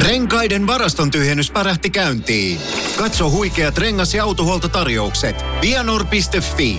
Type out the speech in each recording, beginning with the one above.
Renkaiden varaston tyhjennys pärähti käyntiin. Katso huikeat rengas- ja autohuoltotarjoukset. Vianor.fi.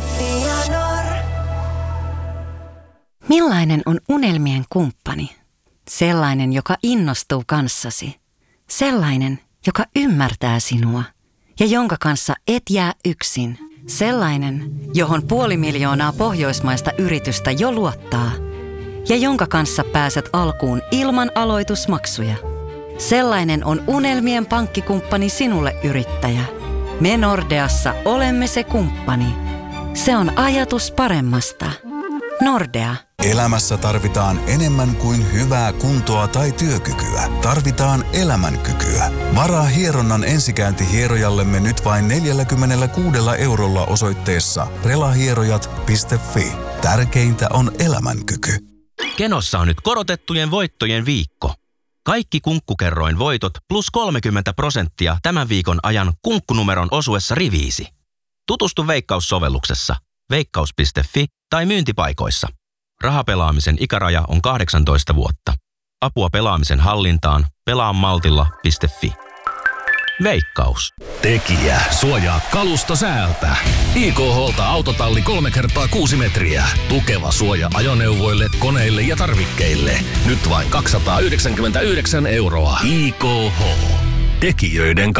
Millainen on unelmien kumppani? Sellainen, joka innostuu kanssasi. Sellainen, joka ymmärtää sinua ja jonka kanssa et jää yksin. Sellainen, johon 500 000 pohjoismaista yritystä jo luottaa ja jonka kanssa pääset alkuun ilman aloitusmaksuja. Sellainen on unelmien pankkikumppani sinulle, yrittäjä. Me Nordeassa olemme se kumppani. Se on ajatus paremmasta. Nordea. Elämässä tarvitaan enemmän kuin hyvää kuntoa tai työkykyä. Tarvitaan elämänkykyä. Varaa hieronnan ensikäynti hierojallemme nyt vain 46 € osoitteessa relahierojat.fi. Tärkeintä on elämänkyky. Kenossa on nyt korotettujen voittojen viikko. Kaikki Kunkkukerroin voitot plus 30% tämän viikon ajan kunkkunumeron osuessa riviisi. Tutustu Veikkaus-sovelluksessa, veikkaus.fi tai myyntipaikoissa. Rahapelaamisen ikäraja on 18 vuotta. Apua pelaamisen hallintaan pelaamaltilla.fi. Veikkaus. Tekijä suojaa kalusto säältä. IKH:lta autotalli 3x6 metriä. Tukeva suoja ajoneuvoille, koneille ja tarvikkeille. Nyt vain 299 €. IKH. Tekijöiden